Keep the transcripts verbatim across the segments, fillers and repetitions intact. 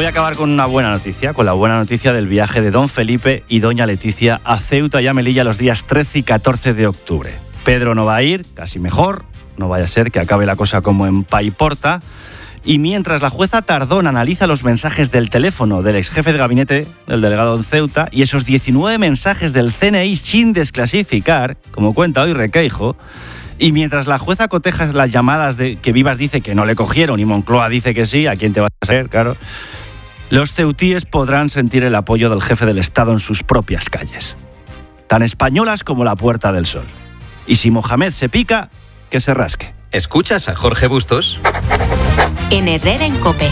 voy a acabar con una buena noticia, con la buena noticia del viaje de don Felipe y doña Leticia a Ceuta y a Melilla los días trece y catorce de octubre. Pedro no va a ir, casi mejor, no vaya a ser que acabe la cosa como en Paiporta. Y mientras la jueza Tardón analiza los mensajes del teléfono del ex jefe de gabinete, el delegado en Ceuta, y esos diecinueve mensajes del C N I sin desclasificar, como cuenta hoy Requeijo, y mientras la jueza coteja las llamadas de que Vivas dice que no le cogieron y Moncloa dice que sí, ¿a quién te vas a ser? Claro. Los ceutíes podrán sentir el apoyo del jefe del Estado en sus propias calles, tan españolas como la Puerta del Sol. Y si Mohamed se pica, que se rasque. ¿Escuchas a Jorge Bustos? En Herrera en COPE.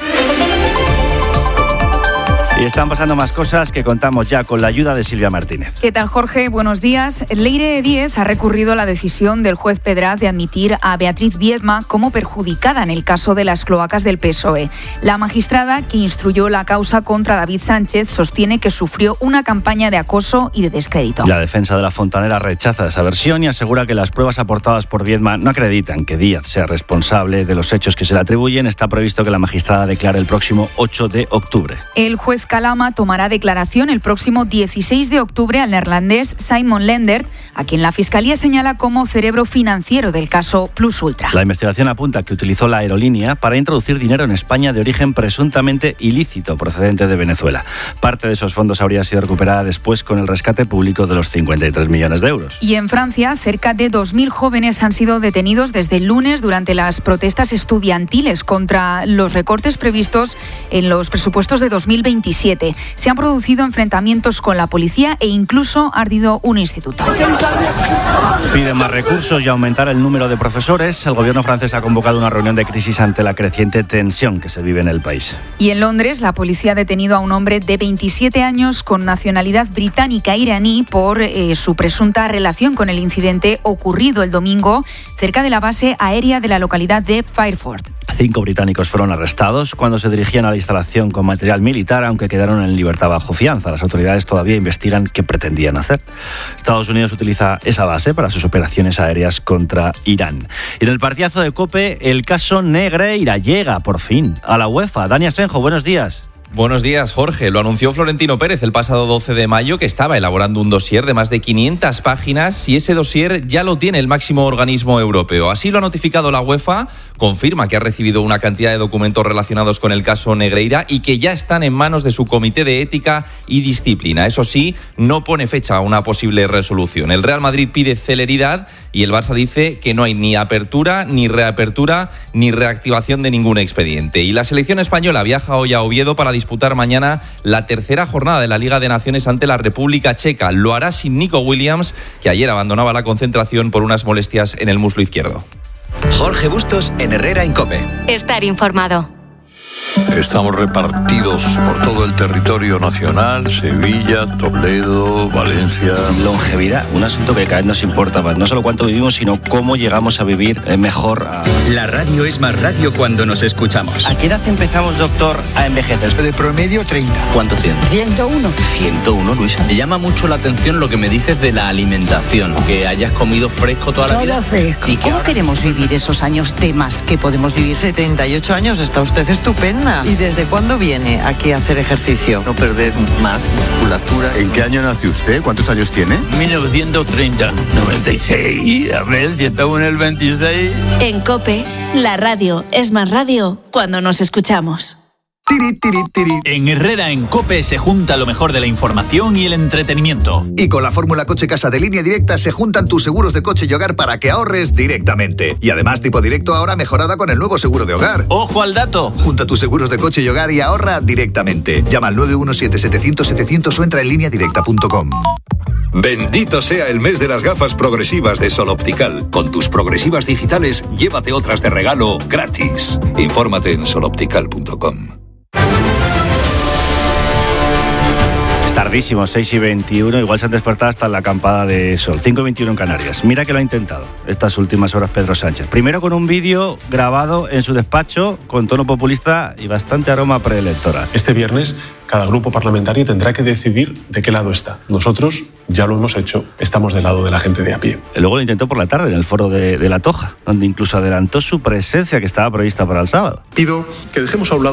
Y están pasando más cosas que contamos ya con la ayuda de Silvia Martínez. ¿Qué tal, Jorge? Buenos días. Leire Díez ha recurrido a la decisión del juez Pedraz de admitir a Beatriz Viedma como perjudicada en el caso de las cloacas del P S O E. La magistrada que instruyó la causa contra David Sánchez sostiene que sufrió una campaña de acoso y de descrédito. La defensa de la Fontanera rechaza esa versión y asegura que las pruebas aportadas por Viedma no acreditan que Díaz sea responsable de los hechos que se le atribuyen. Está previsto que la magistrada declare el próximo ocho de octubre. El juez Calama tomará declaración el próximo dieciséis de octubre al neerlandés Simon Lendert, a quien la Fiscalía señala como cerebro financiero del caso Plus Ultra. La investigación apunta que utilizó la aerolínea para introducir dinero en España de origen presuntamente ilícito procedente de Venezuela. Parte de esos fondos habría sido recuperada después con el rescate público de los cincuenta y tres millones de euros. Y en Francia, cerca de dos mil jóvenes han sido detenidos desde el lunes durante las protestas estudiantiles contra los recortes previstos en los presupuestos de dos mil veintisiete. Se han producido enfrentamientos con la policía e incluso ha ardido un instituto. Piden más recursos y aumentar el número de profesores. El gobierno francés ha convocado una reunión de crisis ante la creciente tensión que se vive en el país. Y en Londres, la policía ha detenido a un hombre de veintisiete años con nacionalidad británica e iraní por eh, su presunta relación con el incidente ocurrido el domingo cerca de la base aérea de la localidad de Fairford. Cinco británicos fueron arrestados cuando se dirigían a la instalación con material militar, aunque quedaron en libertad bajo fianza. Las autoridades todavía investigan qué pretendían hacer. Estados Unidos utiliza esa base para sus operaciones aéreas contra Irán. Y en el partidazo de COPE, el caso Negreira llega, por fin, a la UEFA. Dani Asenjo, buenos días. Buenos días, Jorge. Lo anunció Florentino Pérez el pasado doce de mayo que estaba elaborando un dossier de más de quinientas páginas y ese dossier ya lo tiene el máximo organismo europeo. Así lo ha notificado la UEFA, confirma que ha recibido una cantidad de documentos relacionados con el caso Negreira y que ya están en manos de su comité de ética y disciplina. Eso sí, no pone fecha a una posible resolución. El Real Madrid pide celeridad y el Barça dice que no hay ni apertura, ni reapertura, ni reactivación de ningún expediente. Y la selección española viaja hoy a Oviedo para disputar mañana la tercera jornada de la Liga de Naciones ante la República Checa. Lo hará sin Nico Williams, que ayer abandonaba la concentración por unas molestias en el muslo izquierdo. Jorge Bustos en Herrera en COPE. Estar informado. Estamos repartidos por todo el territorio nacional, Sevilla, Toledo, Valencia. Longevidad, un asunto que cada vez nos importa más. No solo cuánto vivimos, sino cómo llegamos a vivir mejor. A... La radio es más radio cuando nos escuchamos. ¿A qué edad empezamos, doctor, a envejecer? De promedio, treinta. ¿Cuánto tiene? ciento uno. ciento uno, Luisa. Me llama mucho la atención lo que me dices de la alimentación, que hayas comido fresco toda la Todo vida. fresco. ¿Y ¿Cómo ahora... queremos vivir esos años de más que podemos vivir? setenta y ocho años, está usted estupenda. ¿Y desde cuándo viene aquí a hacer ejercicio? No perder más musculatura. ¿En qué año nació usted? ¿Cuántos años tiene? mil novecientos treinta. noventa y seis. A ver, si estamos en el veintiséis. En COPE, la radio es más radio cuando nos escuchamos. Tiri, tiri, tiri. En Herrera en COPE se junta lo mejor de la información y el entretenimiento. Y con la fórmula Coche Casa de Línea Directa se juntan tus seguros de coche y hogar para que ahorres directamente. Y además Tipo Directo ahora mejorada con el nuevo seguro de hogar. ¡Ojo al dato! Junta tus seguros de coche y hogar y ahorra directamente. Llama al nueve uno siete, setecientos, setecientos o entra en línea directa punto com. Bendito sea el mes de las gafas progresivas de Sol Optical. Con tus progresivas digitales, llévate otras de regalo gratis. Infórmate en sol optical punto com. Tardísimo, seis y veintiuno, igual se han despertado hasta la acampada de sol, cinco y veintiuno en Canarias. Mira que lo ha intentado estas últimas horas Pedro Sánchez. Primero con un vídeo grabado en su despacho con tono populista y bastante aroma preelectoral. Este viernes cada grupo parlamentario tendrá que decidir de qué lado está. Nosotros ya lo hemos hecho, estamos del lado de la gente de a pie. Luego lo intentó por la tarde en el foro de, de La Toja, donde incluso adelantó su presencia que estaba prevista para el sábado. Pido que dejemos a un lado